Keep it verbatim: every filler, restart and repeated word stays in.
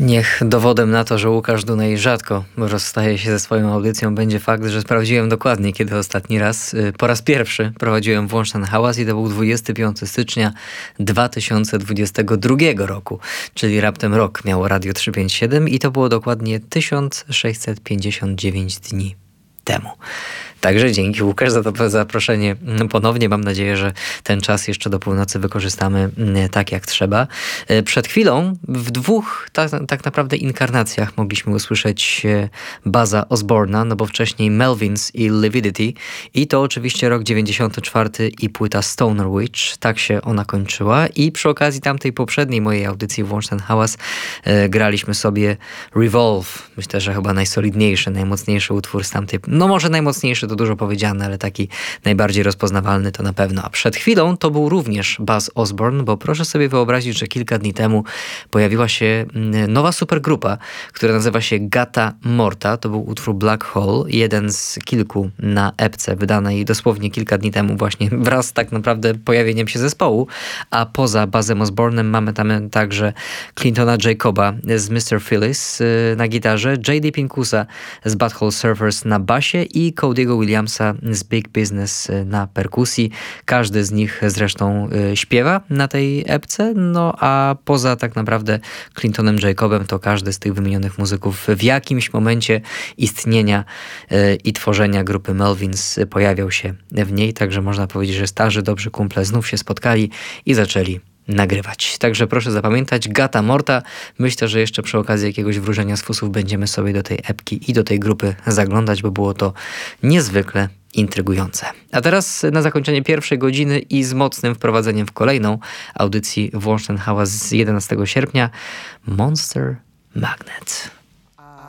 Niech dowodem na to, że Łukasz Dunaj rzadko rozstaje się ze swoją audycją, będzie fakt, że sprawdziłem dokładnie, kiedy ostatni raz, po raz pierwszy prowadziłem Włącz ten hałas i to był dwudziestego piątego stycznia dwa tysiące dwudziestego drugiego roku, czyli raptem rok miało Radio trzysta pięćdziesiąt siedem i to było dokładnie tysiąc sześćset pięćdziesiąt dziewięć dni temu. Także dzięki, Łukasz, za to zaproszenie ponownie. Mam nadzieję, że ten czas jeszcze do północy wykorzystamy tak jak trzeba. Przed chwilą w dwóch tak, tak naprawdę inkarnacjach mogliśmy usłyszeć Buzza Osborna, no bo wcześniej Melvins i Lividity i to oczywiście rok dziewięćdziesiąty czwarty i płyta Stoner Witch. Tak się ona kończyła i przy okazji tamtej poprzedniej mojej audycji Włącz ten hałas e, graliśmy sobie Revolve. Myślę, że chyba najsolidniejszy, najmocniejszy utwór z tamtej, no może najmocniejszy to dużo powiedziane, ale taki najbardziej rozpoznawalny to na pewno. A przed chwilą to był również Buzz Osborn, bo proszę sobie wyobrazić, że kilka dni temu pojawiła się nowa supergrupa, która nazywa się Gata Morta. To był utwór Black Hole, jeden z kilku na epce wydanej dosłownie kilka dni temu właśnie wraz z tak naprawdę pojawieniem się zespołu. A poza Buzzem Osbornem mamy tam także Clintona Jacoba z mister Phyllis na gitarze, J D Pinkusa z Butthole Surfers na basie i Cody'ego Williamsa z Big Business na perkusji. Każdy z nich zresztą y, śpiewa na tej epce, no a poza tak naprawdę Clintonem Jacobem to każdy z tych wymienionych muzyków w jakimś momencie istnienia y, i tworzenia grupy Melvins pojawiał się w niej, także można powiedzieć, że starzy, dobrzy kumple znów się spotkali i zaczęli nagrywać. Także proszę zapamiętać, Gata Morta. Myślę, że jeszcze przy okazji jakiegoś wróżenia z fusów będziemy sobie do tej epki i do tej grupy zaglądać, bo było to niezwykle intrygujące. A teraz na zakończenie pierwszej godziny i z mocnym wprowadzeniem w kolejną audycji Włącz ten hałas z jedenastego sierpnia Monster Magnet.